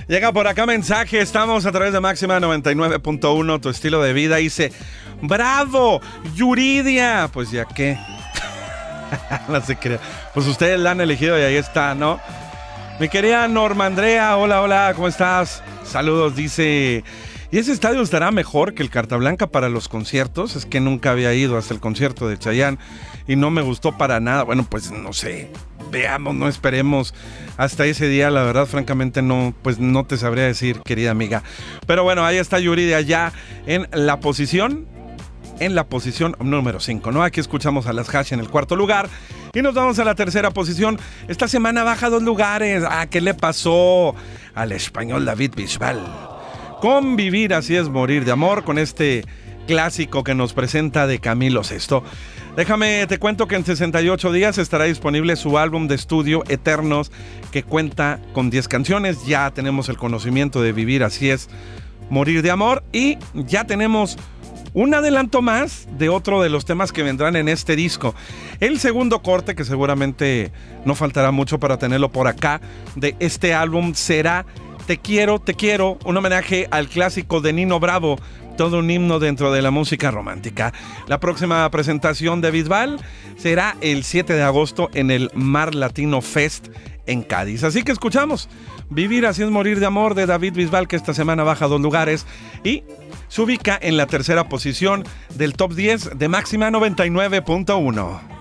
Llega por acá mensaje, estamos a través de Máxima 99.1, tu estilo de vida. Dice, ¡bravo! ¡Yuridia! Pues ya qué. No se crea. Pues ustedes la han elegido y ahí está, ¿no? Mi querida Norma Andrea, hola, ¿cómo estás? Saludos, dice... ¿Y ese estadio estará mejor que el Carta Blanca para los conciertos? Es que nunca había ido hasta el concierto de Chayanne y no me gustó para nada. Bueno, pues no sé, veamos, no esperemos hasta ese día. La verdad, francamente, no, pues no te sabría decir, querida amiga. Pero bueno, ahí está Yuridia ya en la posición número 5, ¿no? Aquí escuchamos a las Hash en el cuarto lugar y nos vamos a la tercera posición. Esta semana baja 2 lugares. ¿Qué le pasó al español David Bisbal? Convivir, así es morir de amor, con este clásico que nos presenta de Camilo Sesto. Déjame, te cuento que en 68 días estará disponible su álbum de estudio Eternos, que cuenta con 10 canciones. Ya tenemos el conocimiento de Vivir, así es morir de amor, y ya tenemos un adelanto más de otro de los temas que vendrán en este disco. El segundo corte, que seguramente no faltará mucho para tenerlo por acá, de este álbum será Te quiero, un homenaje al clásico de Nino Bravo, todo un himno dentro de la música romántica. La próxima presentación de Bisbal será el 7 de agosto en el Mar Latino Fest en Cádiz. Así que escuchamos Vivir, así es morir de amor, de David Bisbal, que esta semana baja 2 lugares y se ubica en la tercera posición del top 10 de Máxima 99.1.